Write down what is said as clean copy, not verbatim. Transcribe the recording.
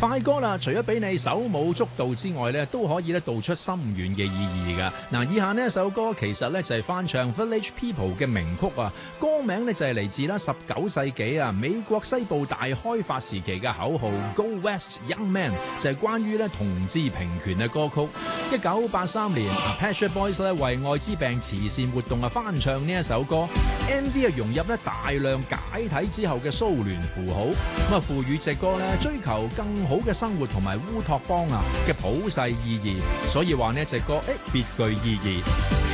快歌啦，除咗俾你手舞足蹈之外咧，都可以咧道出深遠嘅意義噶。嗱，以下呢一首歌其實咧就係翻唱 Village People 嘅名曲啊，歌名咧就係嚟自啦19世紀啊美國西部大開發時期嘅口號 Go West Young Man， 就係關於咧同志平權嘅歌曲。1983年 Pet Shop Boys 咧為愛滋病慈善活動啊翻唱呢一首歌 ，MV 啊融入咧大量解體之後嘅蘇聯符號，咁啊賦予隻歌咧追求更好嘅生活同埋烏托邦啊嘅普世意義，所以話呢隻歌別具意義。